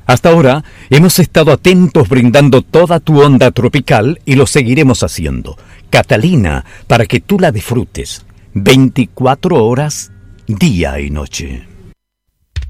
Hasta ahora hemos estado atentos brindando toda tu onda tropical y lo seguiremos haciendo. Catalina, para que tú la disfrutes 24 horas, día y noche.